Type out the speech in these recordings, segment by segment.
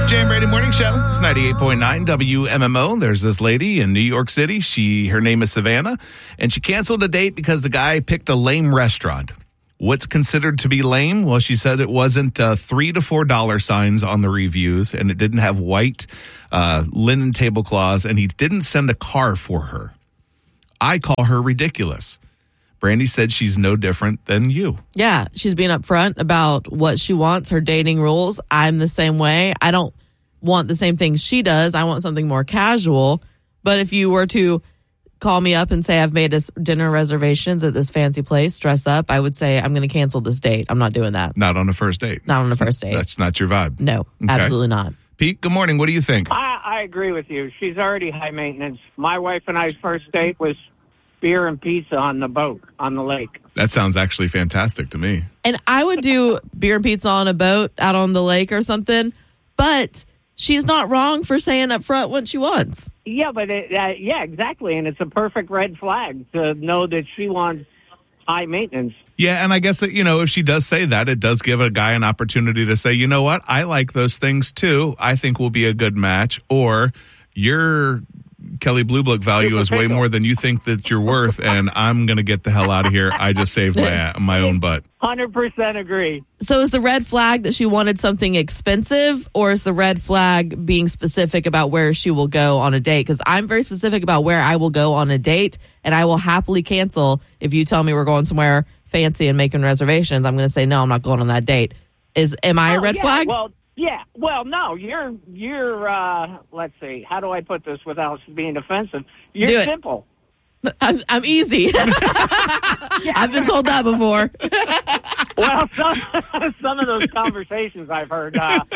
BJ and Brady Morning Show. It's 98.9 WMMO. There's this lady in New York City. Her name is Savannah, and she canceled a date because the guy picked a lame restaurant. What's considered to be lame? Well, she said it wasn't $3 to $4 signs on the reviews, and it didn't have white linen tablecloths, and he didn't send a car for her. I call her ridiculous. Brandy said she's no different than you. Yeah, she's being upfront about what she wants, her dating rules. I'm the same way. I don't want the same things she does. I want something more casual. But if you were to call me up and say I've made us dinner reservations at this fancy place, dress up, I would say I'm going to cancel this date. I'm not doing that. Not on a first date. Not on a first date. That's not your vibe. No, absolutely not. Pete, good morning. What do you think? I agree with you. She's already high maintenance. My wife and I's first date was beer and pizza on the boat, on the lake. That sounds actually fantastic to me. And I would do beer and pizza on a boat out on the lake or something, but she's not wrong for saying up front what she wants. Yeah, but yeah, exactly. And it's a perfect red flag to know that she wants high maintenance. Yeah, and I guess that, if she does say that, it does give a guy an opportunity to say, you know what, I like those things too. I think we'll be a good match. Or your Kelly Blue Book value is way more than you think that you're worth, and I'm going to get the hell out of here. I just saved my own butt. 100% agree. So is the red flag that she wanted something expensive, or is the red flag being specific about where she will go on a date? Because I'm very specific about where I will go on a date, and I will happily cancel if you tell me we're going somewhere fancy and making reservations. I'm going to say, no, I'm not going on that date. Am I a red flag? Well, yeah. Well, no, you're let's see, how do I put this without being offensive? You're simple. I'm easy. I've been told that before. Well, some of those conversations I've heard.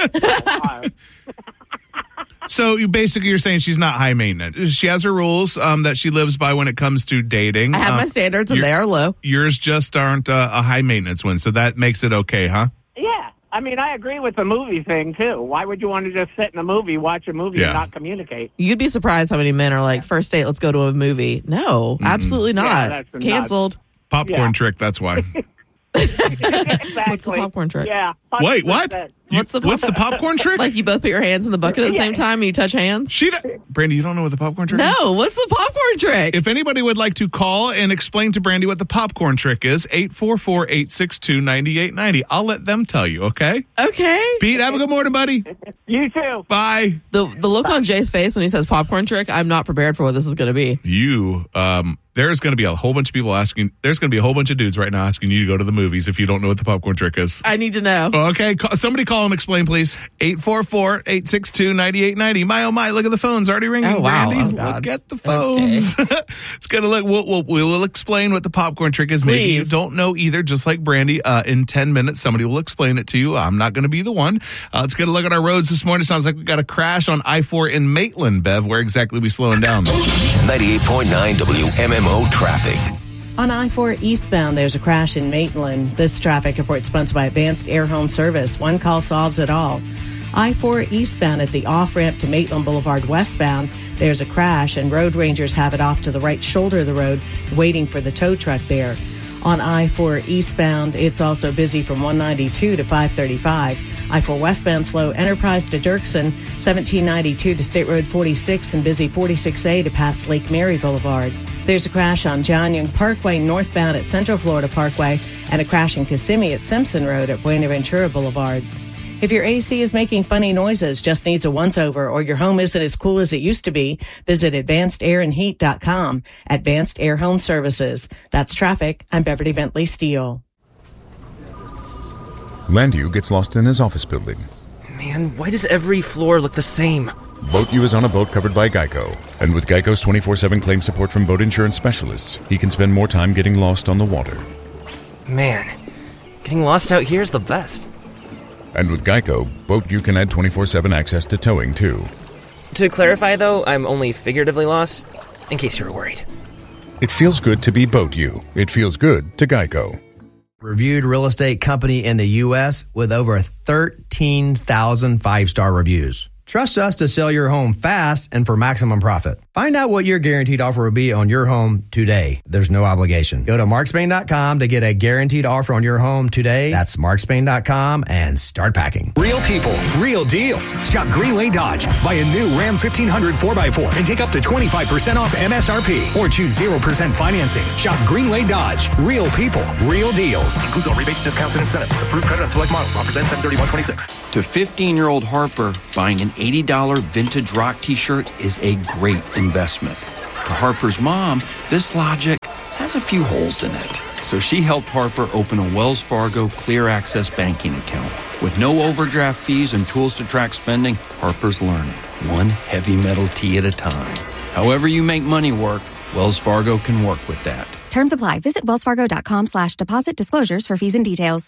So you're saying she's not high maintenance. She has her rules that she lives by when it comes to dating. I have my standards, and they are low. Yours just aren't a high maintenance one, so that makes it okay, huh? Yeah. I mean, I agree with the movie thing, too. Why would you want to just sit in a movie, watch a movie, and not communicate? You'd be surprised how many men are like, first date, let's go to a movie. No, absolutely not. Yeah, canceled. Popcorn trick, that's why. Exactly. What's the popcorn trick? Yeah. 100%. Wait, what? What's the popcorn trick? Like you both put your hands in the bucket at the same time and you touch hands? Brandy, you don't know what the popcorn trick is? No, what's the popcorn trick? If anybody would like to call and explain to Brandy what the popcorn trick is, 844-862-9890. I'll let them tell you, okay? Okay. Pete, have a good morning, buddy. You too. Bye. The look on Jay's face when he says popcorn trick, I'm not prepared for what this is going to be. There's going to be a whole bunch of people asking. There's going to be a whole bunch of dudes right now asking you to go to the movies if you don't know what the popcorn trick is. I need to know. Okay, somebody call and explain, please. 844-862-9890. My, oh my, look at the phones already ringing, oh, wow. Brandy. Oh, look at the phones. Okay. It's going to look, we will explain what the popcorn trick is. Maybe you don't know either, just like Brandy. In 10 minutes, somebody will explain it to you. I'm not going to be the one. Let's get a look at our roads this morning. Sounds like we got a crash on I-4 in Maitland, Bev. Where exactly are we slowing down? 98.9 WMMO traffic. On I-4 eastbound, there's a crash in Maitland. This traffic report sponsored by Advanced Air Home Service. One call solves it all. I-4 eastbound at the off-ramp to Maitland Boulevard westbound, there's a crash, and road rangers have it off to the right shoulder of the road, waiting for the tow truck there. On I-4 eastbound, it's also busy from 192 to 535. I-4 westbound slow Enterprise to Dirksen, 1792 to State Road 46, and busy 46A to past Lake Mary Boulevard. There's a crash on John Young Parkway northbound at Central Florida Parkway, and a crash in Kissimmee at Simpson Road at Buenaventura Boulevard. If your AC is making funny noises, just needs a once-over, or your home isn't as cool as it used to be, visit AdvancedAirandHeat.com. Advanced Air Home Services. That's traffic. I'm Beverly Bentley Steele. Landu gets lost in his office building. Man, why does every floor look the same? BoatU is on a boat covered by Geico. And with Geico's 24/7 claim support from boat insurance specialists, he can spend more time getting lost on the water. Man, getting lost out here is the best. And with Geico, BoatU can add 24/7 access to towing, too. To clarify, though, I'm only figuratively lost, in case you were worried. It feels good to be BoatU. It feels good to Geico. Reviewed real estate company in the U.S. with over 13,000 five-star reviews. Trust us to sell your home fast and for maximum profit. Find out what your guaranteed offer will be on your home today. There's no obligation. Go to markspain.com to get a guaranteed offer on your home today. That's markspain.com and start packing. Real people, real deals. Shop Greenway Dodge. Buy a new Ram 1500 4x4 and take up to 25% off MSRP or choose 0% financing. Shop Greenway Dodge. Real people, real deals. Includes all rebates, discounts, and incentives. Approved credit on select models. Offers end 7/31/26. To 15-year-old Harper, buying an $80 vintage rock t-shirt is a great investment. To Harper's mom, this logic has a few holes in it. So she helped Harper open a Wells Fargo Clear Access banking account. With no overdraft fees and tools to track spending, Harper's learning, one heavy metal tee at a time. However you make money work, Wells Fargo can work with that. Terms apply. Visit wellsfargo.com/deposit disclosures for fees and details.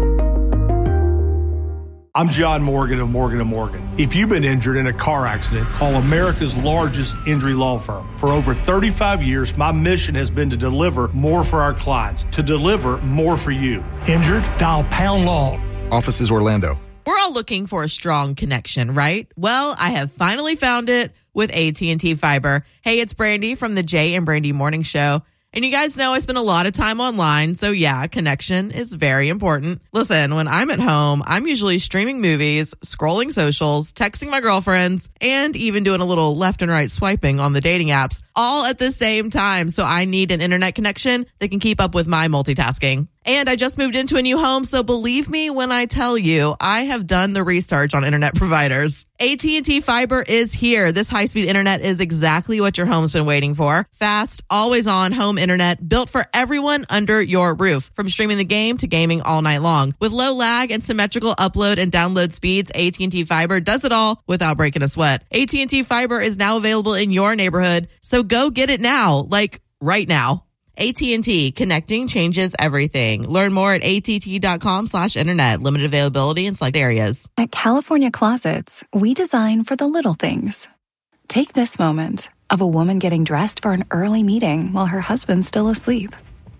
I'm John Morgan of Morgan & Morgan. If you've been injured in a car accident, call America's largest injury law firm. For over 35 years, my mission has been to deliver more for our clients, to deliver more for you. Injured? Dial Pound Law. Offices Orlando. We're all looking for a strong connection, right? Well, I have finally found it with AT&T Fiber. Hey, it's Brandy from the Jay and Brandy Morning Show. And you guys know I spend a lot of time online, so yeah, connection is very important. Listen, when I'm at home, I'm usually streaming movies, scrolling socials, texting my girlfriends, and even doing a little left and right swiping on the dating apps, all at the same time. So I need an internet connection that can keep up with my multitasking. And I just moved into a new home, so believe me when I tell you, I have done the research on internet providers. AT&T Fiber is here. This high-speed internet is exactly what your home's been waiting for. Fast, always-on home internet built for everyone under your roof. From streaming the game to gaming all night long. With low lag and symmetrical upload and download speeds, AT&T Fiber does it all without breaking a sweat. AT&T Fiber is now available in your neighborhood, so go get it now, like right now. AT&T, connecting changes everything. Learn more at att.com/internet. Limited availability in select areas. At California Closets, we design for the little things. Take this moment of a woman getting dressed for an early meeting while her husband's still asleep.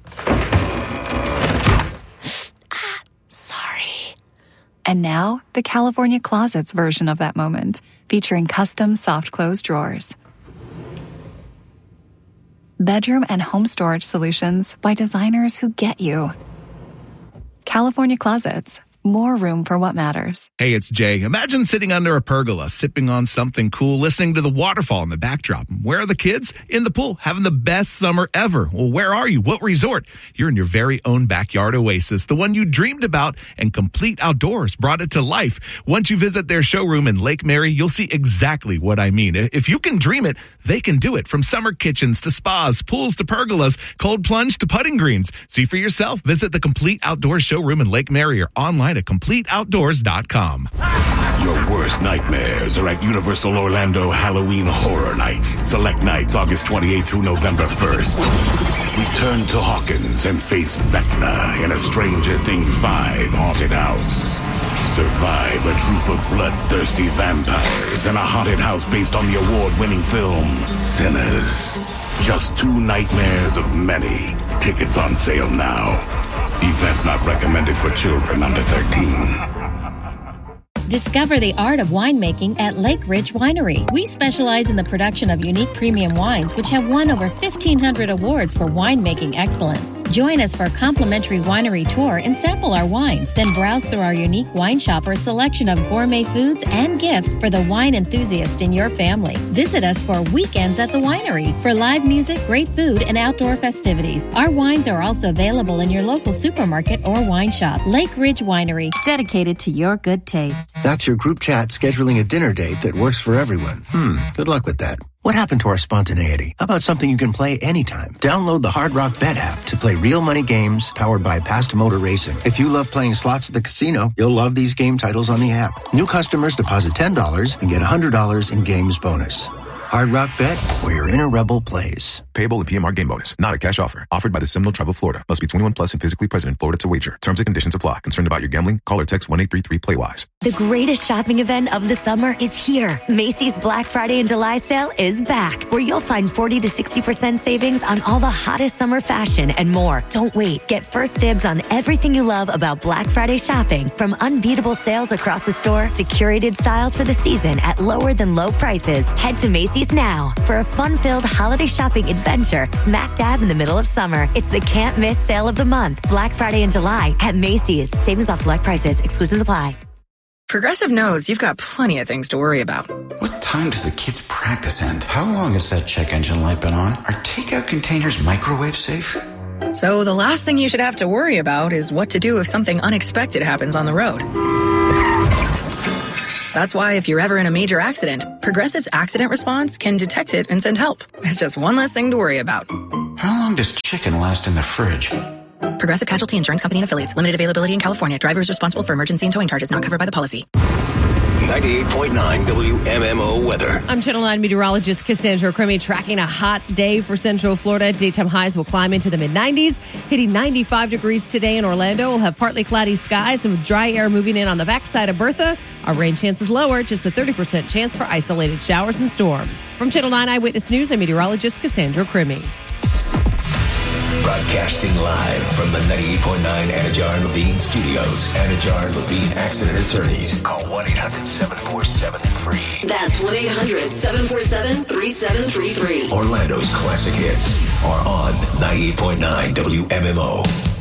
Sorry. And now, the California Closets version of that moment, featuring custom soft close drawers. Bedroom and home storage solutions by designers who get you. California Closets. More room for what matters. Hey, it's Jay. Imagine sitting under a pergola, sipping on something cool, listening to the waterfall in the backdrop. Where are the kids? In the pool, having the best summer ever. Well, where are you? What resort? You're in your very own backyard oasis, the one you dreamed about, and Complete Outdoors brought it to life. Once you visit their showroom in Lake Mary, you'll see exactly what I mean. If you can dream it, they can do it. From summer kitchens to spas, pools to pergolas, cold plunge to putting greens. See for yourself. Visit the Complete Outdoors showroom in Lake Mary or online at CompleteOutdoors.com. Your worst nightmares are at Universal Orlando Halloween Horror Nights. Select nights August 28th through November 1st. Return to Hawkins and face Vecna in a Stranger Things 5 haunted house. Survive a troop of bloodthirsty vampires in a haunted house based on the award-winning film Sinners. Just 2 nightmares of many. Tickets on sale now. Event not recommended for children under 13. Discover the art of winemaking at Lake Ridge Winery. We specialize in the production of unique premium wines, which have won over 1,500 awards for winemaking excellence. Join us for a complimentary winery tour and sample our wines. Then browse through our unique wine shop for a selection of gourmet foods and gifts for the wine enthusiast in your family. Visit us for weekends at the winery for live music, great food, and outdoor festivities. Our wines are also available in your local supermarket or wine shop. Lake Ridge Winery, dedicated to your good taste. That's your group chat scheduling a dinner date that works for everyone. Good luck with that. What happened to our spontaneity? How about something you can play anytime? Download the Hard Rock Bet app to play real money games powered by Past Motor Racing. If you love playing slots at the casino, you'll love these game titles on the app. New customers deposit $10 and get $100 in games bonus. Hard Rock Bet, where your inner rebel plays. Payable in PMR game bonus. Not a cash offer. Offered by the Seminole Tribe of Florida. Must be 21 plus and physically present in Florida to wager. Terms and conditions apply. Concerned about your gambling? Call or text 1-833-PLAY-WISE. The greatest shopping event of the summer is here. Macy's Black Friday and July sale is back, where you'll find 40 to 60% savings on all the hottest summer fashion and more. Don't wait. Get first dibs on everything you love about Black Friday shopping, from unbeatable sales across the store to curated styles for the season at lower than low prices. Head to Macy's now for a fun-filled holiday shopping adventure smack dab in the middle of summer. It's the can't miss sale of the month. Black Friday in July at Macy's. Savings off select prices. Exclusions apply. Progressive knows you've got plenty of things to worry about. What time does the kids' practice end? How long has that check engine light been on? Are takeout containers microwave safe? So the last thing you should have to worry about is what to do if something unexpected happens on the road. That's why if you're ever in a major accident, Progressive's accident response can detect it and send help. It's just one less thing to worry about. How long does chicken last in the fridge? Progressive Casualty Insurance Company and Affiliates. Limited availability in California. Driver is responsible for emergency and towing charges not covered by the policy. 98.9 WMMO weather. I'm Channel 9 meteorologist Cassandra Crimmy, tracking a hot day for Central Florida. Daytime highs will climb into the mid-90s, hitting 95 degrees today in Orlando. We'll have partly cloudy skies and dry air moving in on the backside of Bertha. Our rain chance is lower, just a 30% chance for isolated showers and storms. From Channel 9 Eyewitness News, I'm meteorologist Cassandra Crimmy. Broadcasting live from the 98.9 Anajar and Levine studios. Anajar and Levine Accident Attorneys. Call 1-800-747-FREE. That's 1-800-747-3733. Orlando's classic hits are on 98.9 WMMO.